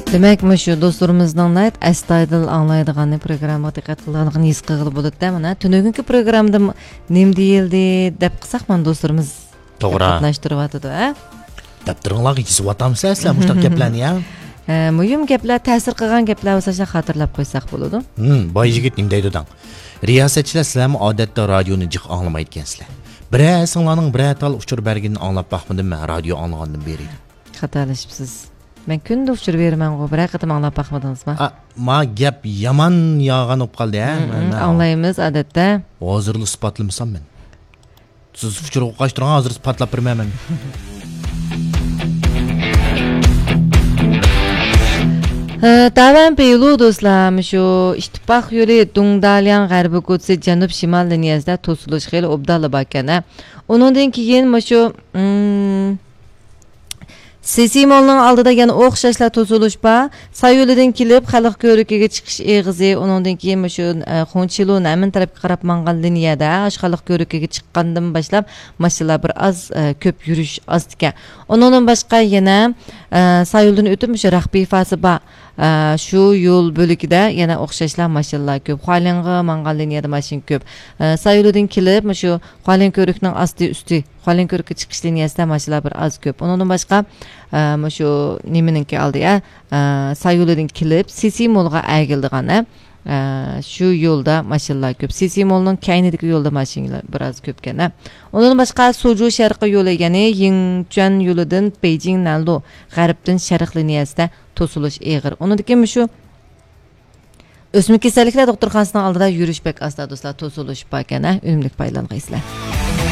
Demek mi şu dostlarımızdan nayt astaydıl anlaydıganı programı dikkat kılığını his kılıb bulup da mana tünөгүnkү programda nem deyildi dep kısaq man dostlarımız katnaştırıp atıdı ha. Dep durunglar his vatamsa sizler muştaq geplerni ya. Mühim gepler ta'sir qilgan gepler olsa xatirlab qo'ysak bo'ladi. Boy yigit nim deydi dan. Riyasatchilar sizlarmi odatda radioni jiq anglamaydi ekansizlar. Biror singlarning biror tal uchur berginini anglab baxmadim men radio anglagandan beri. Xatalashibsiz. Men kunda uchur beraman go, bir qatam anglab baxmadingizmi? Ma gap yaman yog'an o'p qoldi ha. Anglaymiz odatda. Hozirli isbotlamasam men. Siz uchur o'qashtirgan hozir isbotlab bermayman. Tavan peylu dostlar, şu ittifaq yolu Dungdalyan G'arbiy Kutsi Janub Shimal liniyasida to'silish xeyli obdali bakana. Onundan keyin şu Sesimolning oldida yana o'xshashlar to'silish ba, Sayulidan kelib xalq ko'rikiga chiqish eg'izi, onundan keyin şu Xonchilo namin tarafga qarab mangan liniyada xalq ko'rikiga chiqqandan boshlab mashinalar bir az ko'p yurish az ekan. Onundan boshqa yana Sayuldan o'tib şu Rahbifasi ba, şu yo'l bo'ligida yana o'xshashlar mashinalar ko'p. Xalinga mangan liniyada mashina ko'p. Sayulidan kelib şu Xalin ko'rikning asti usti Xalin ko'rikka chiqish liniyasida mashinalar bir az ko'p. Onundan boshqa şu niminiki aldı ya, Sayulidan kelib Sesimolga agildigani şu yo'lda mashinalar ko'p. Sesimolning kaynidagi yo'lda mashinalar biroz ko'pkana. Ondan boshqa Soju sharqqa yo'li, ya'ni Yingchuan yo'lidan Beijing Nanlu g'arbdan sharq liniyasida to'silish eg'ir. Undan şu o'smik kasalliklar doktorxonasining oldida yurish bek asta do'stlar to'silish bakana, unumlik paylangaysizlar.